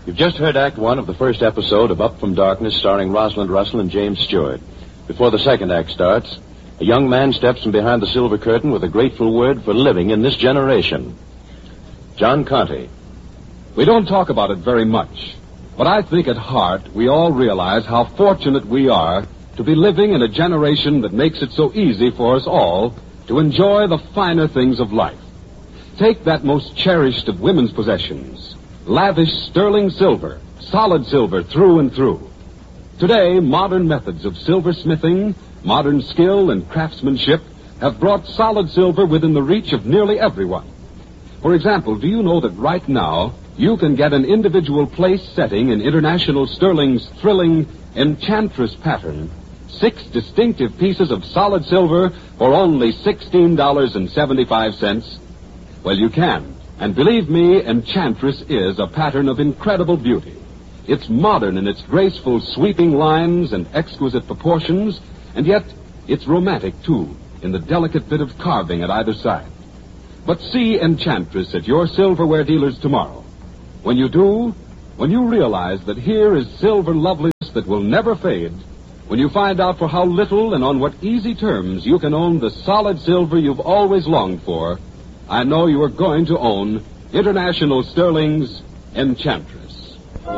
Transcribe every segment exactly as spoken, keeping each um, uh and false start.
You've just heard Act One of the first episode of Up From Darkness, starring Rosalind Russell and James Stewart. Before the second act starts, a young man steps from behind the silver curtain with a grateful word for living in this generation. John Conte. We don't talk about it very much, but I think at heart we all realize how fortunate we are to be living in a generation that makes it so easy for us all to enjoy the finer things of life. Take that most cherished of women's possessions, lavish sterling silver, solid silver through and through. Today, modern methods of silversmithing, modern skill and craftsmanship have brought solid silver within the reach of nearly everyone. For example, do you know that right now you can get an individual place setting in International Sterling's thrilling Enchantress pattern, six distinctive pieces of solid silver for only sixteen dollars and seventy-five cents? Well, you can. And believe me, Enchantress is a pattern of incredible beauty. It's modern in its graceful sweeping lines and exquisite proportions, and yet it's romantic, too, in the delicate bit of carving at either side. But see Enchantress at your silverware dealers tomorrow. When you do, when you realize that here is silver loveliness that will never fade, when you find out for how little and on what easy terms you can own the solid silver you've always longed for, I know you are going to own International Sterling's Enchantress.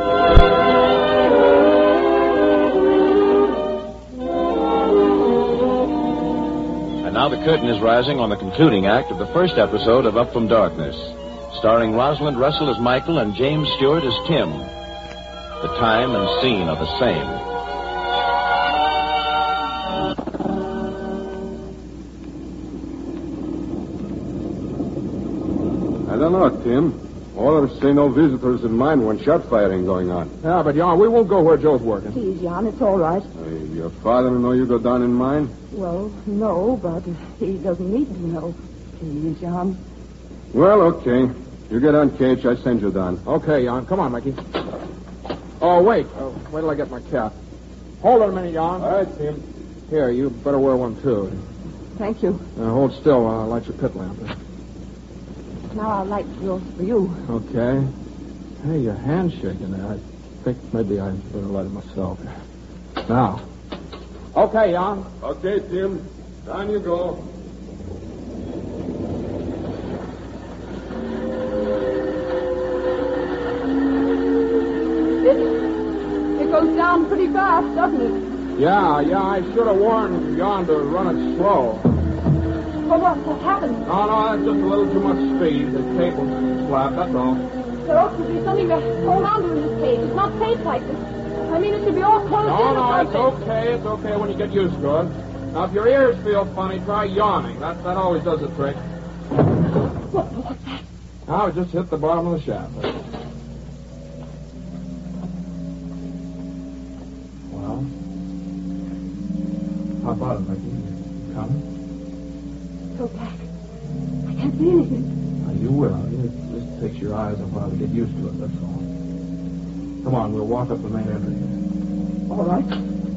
And now the curtain is rising on the concluding act of the first episode of Up From Darkness, starring Rosalind Russell as Michael and James Stewart as Tim. The time and scene are the same. I don't know, Tim. All of us say no visitors in mine when shot firing going on. Yeah, but, Jan, we won't go where Joe's working. Please, Jan, it's all right. Hey, your father know you go down in mine? Well, no, but he doesn't need to know. Please, Jan. Well, okay. You get on cage, I send you down. Okay, Jan. Come on, Mickey. Oh, wait. Oh, wait till I get my cap. Hold it a minute, Jan. All right, Tim. Here, you better wear one, too. Thank you. Uh, hold still while I light your pit lamp. Now I'll light yours for you. Okay. Hey, your hand's shaking there. I think maybe I better light it myself. Now. Okay, Jan. Okay, Tim. Down you go. It, it goes down pretty fast, doesn't it? Yeah, yeah, I should have warned Jan to run it slow. Well, what, what happened? No, no, that's just a little too much speed. The cable's flat, that's all. There ought to be something to hold on to in this cage. It's not safe like this. I mean, it should be all closed No, in. no, or it's something. okay. It's okay when you get used to it. Now, if your ears feel funny, try yawning. That that always does the trick. What, what's that? Now, it just hit the bottom of the shaft. Well, how about it, Mickey? You coming? Go back. I can't see anything. Now, you will. It just takes your eyes a while to get used to it, that's all. Come on, we'll walk up the main entry. All right.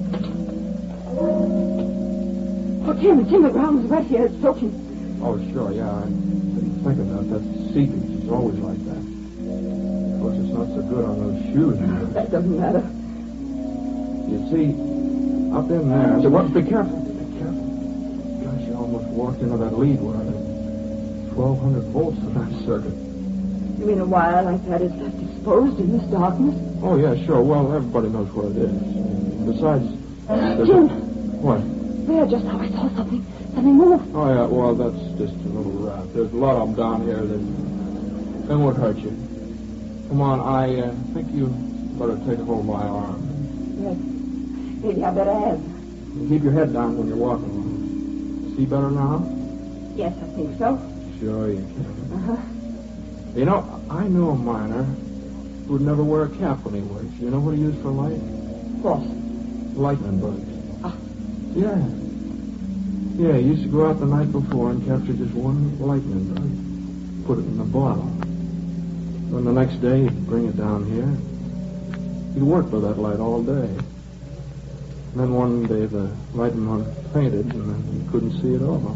Oh, Tim, Tim, the ground is wet here. It's soaking. Oh, sure, yeah. I didn't think of that. That's seepage. It's always like that. Of course, it's not so good on those shoes. That doesn't matter. You see, up in there... So what? Be careful. Be careful. Gosh, you almost walked into that lead wire. twelve hundred volts in that circuit. You mean a wire like that is left exposed in this darkness? Oh, yeah, sure. Well, everybody knows where it is. Besides... Jim! What? There, just now I saw something. Something move. Oh, yeah, well, that's just a little rat. There's a lot of them down here that... They won't hurt you. Come on, I uh, think you better take hold of my arm. Yes. Maybe I better have. Keep your head down when you're walking. See better now? Yes, I think so. Sure you can. Uh-huh. You know, I knew a miner who would never wear a cap when he works. You know what he used for light? What? Lightning bugs. Ah. Yeah. Yeah, he used to go out the night before and capture just one lightning bug. Put it in a bottle. Then the next day, he'd bring it down here. He'd work with that light all day. And then one day, the lightning bug fainted, and then he couldn't see at all.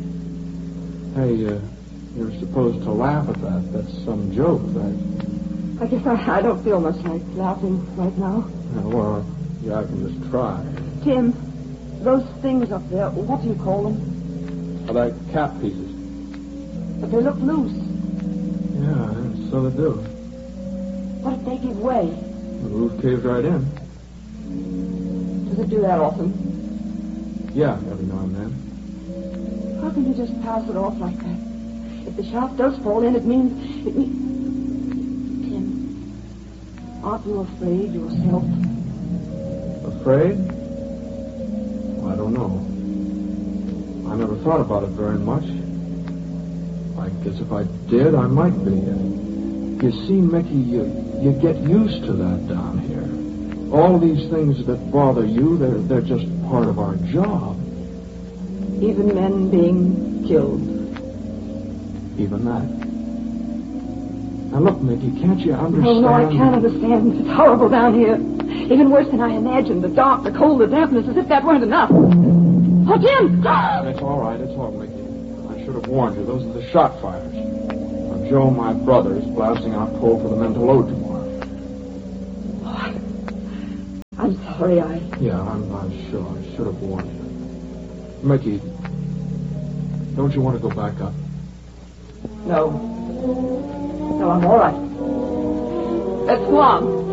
Hey, uh, you're supposed to laugh at that. That's some joke, right? I guess I, I don't feel much like laughing right now. Yeah, well, yeah, I can just try. Tim, those things up there, what do you call them? Are they cap pieces? But they look loose. Yeah, so they do. What if they give way? The roof caves right in. Does it do that often? Yeah, every now and then. How can you just pass it off like that? If the shaft does fall in, it means... It means... Tim, aren't you afraid yourself? Afraid? I don't know. I never thought about it very much. I guess if I did, I might be. You see, Mickey, you, you get used to that down here. All these things that bother you, they're, they're just part of our job. Even men being killed. Even that. Now look, Mickey, can't you understand? Oh, no, I can't understand. It's horrible down here. Even worse than I imagined. The dark, the cold, the dampness, as if that weren't enough. Oh, Jim! It's all right, it's all right, Mickey. I should have warned you. Those are the shot fires. Now, Joe, my brother, is blasting out coal for the men to load tomorrow. Oh, I'm sorry, I... Yeah, I'm, I'm sure. I should have warned you. Mickey, don't you want to go back up? No. No, I'm all right. Let's go on.